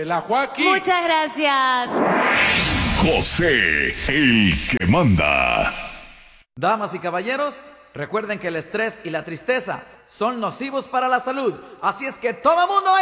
La Joaquín. Muchas gracias. José, el que manda. Damas y caballeros, recuerden que el estrés y la tristeza son nocivos para la salud. Así es que todo mundo